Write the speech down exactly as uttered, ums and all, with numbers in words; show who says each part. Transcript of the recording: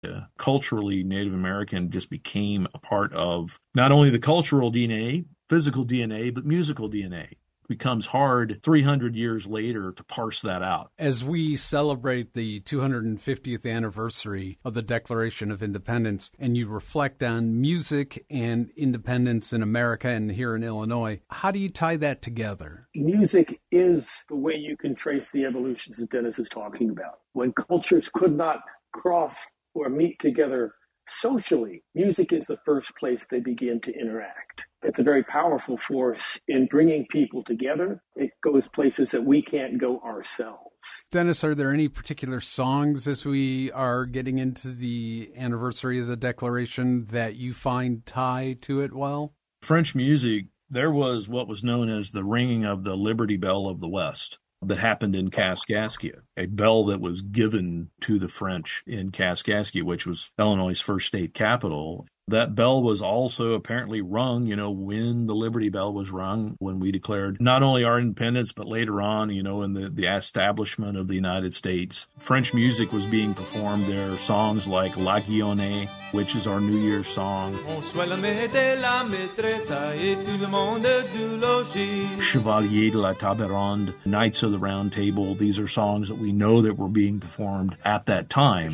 Speaker 1: Uh, culturally, Native American just became a part of not only the cultural D N A, physical D N A, but musical D N A. It becomes hard three hundred years later to parse that out.
Speaker 2: As we celebrate the two hundred fiftieth anniversary of the Declaration of Independence, and you reflect on music and independence in America and here in Illinois, how do you tie that together?
Speaker 3: Music is the way you can trace the evolutions that Dennis is talking about. When cultures could not cross or meet together socially, music is the first place they begin to interact. It's a very powerful force in bringing people together. It goes places that we can't go ourselves.
Speaker 2: Dennis, are there any particular songs as we are getting into the anniversary of the Declaration that you find tie to it well?
Speaker 1: French music, there was what was known as the ringing of the Liberty Bell of the West that happened in Kaskaskia, a bell that was given to the French in Kaskaskia, which was Illinois' first state capital. That bell was also apparently rung, you know, when the Liberty Bell was rung, when we declared not only our independence, but later on, you know, in the, the establishment of the United States. French music was being performed there, songs like La Guillonnée, which is our New Year's song. Chevalier de la Table Ronde, Knights of the Round Table. These are songs that we know that were being performed at that time.